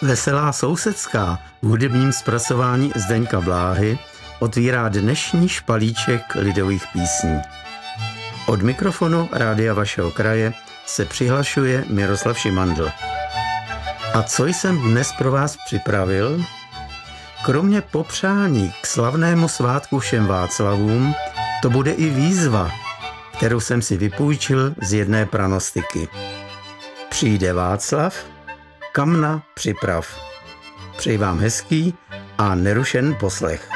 Veselá sousedská v hudebním zpracování Zdeňka Bláhy otvírá dnešní špalíček lidových písní. Od mikrofonu Rádia vašeho kraje se přihlašuje Miroslav Šimandl. A co jsem dnes pro vás připravil? Kromě popřání k slavnému svátku všem Václavům, to bude i výzva, kterou jsem si vypůjčil z jedné pranostiky. Přijde Václav, kamna připrav. Přeji vám hezký a nerušen poslech.